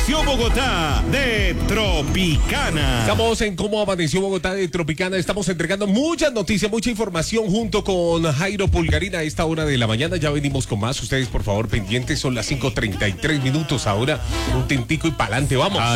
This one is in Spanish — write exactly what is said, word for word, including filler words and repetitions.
amaneció Bogotá de Tropicana. Estamos en Cómo Amaneció Bogotá de Tropicana. Estamos entregando muchas noticias, mucha información junto con Jairo Pulgarina a esta hora de la mañana. Ya venimos con más. Ustedes, por favor, pendientes. Son las cinco treinta y tres minutos ahora. Un tintico y pa'lante. Vamos.